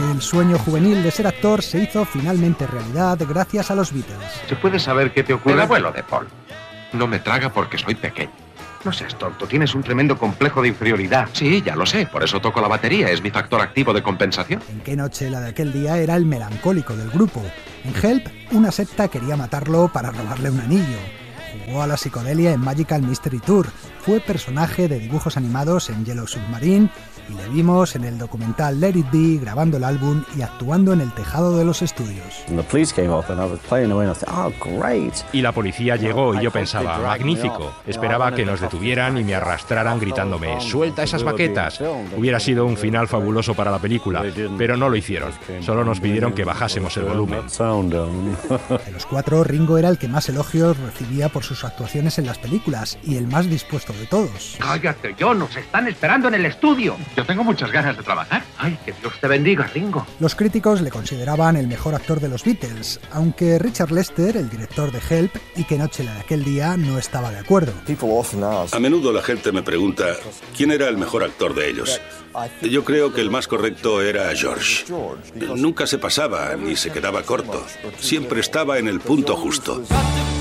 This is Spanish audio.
Aquel sueño juvenil de ser actor se hizo finalmente realidad gracias a los Beatles. ¿Se puede saber qué te ocurre? El abuelo de Paul. No me traga porque soy pequeño. No seas tonto, tienes un tremendo complejo de inferioridad. Sí, ya lo sé, por eso toco la batería, es mi factor activo de compensación. En Qué noche la de aquel día era el melancólico del grupo. En Help, una secta quería matarlo para robarle un anillo. Jugó a la psicodelia en Magical Mystery Tour, fue personaje de dibujos animados en Yellow Submarine y le vimos en el documental Let It Be grabando el álbum y actuando en el tejado de los estudios. Y la policía llegó y yo pensaba, magnífico. Esperaba que nos detuvieran y me arrastraran gritándome, ¡suelta esas baquetas! Hubiera sido un final fabuloso para la película, pero no lo hicieron. Solo nos pidieron que bajásemos el volumen. De los cuatro, Ringo era el que más elogios recibía por sus actuaciones en las películas y el más dispuesto de todos. ¡Cállate, John! ¡Nos están esperando en el estudio! Yo tengo muchas ganas de trabajar. ¡Ay, que Dios te bendiga, Ringo! Los críticos le consideraban el mejor actor de los Beatles, aunque Richard Lester, el director de Help y Qué noche la de aquel día, no estaba de acuerdo. A menudo la gente me pregunta quién era el mejor actor de ellos. Yo creo que el más correcto era George. Nunca se pasaba ni se quedaba corto. Siempre estaba en el punto justo.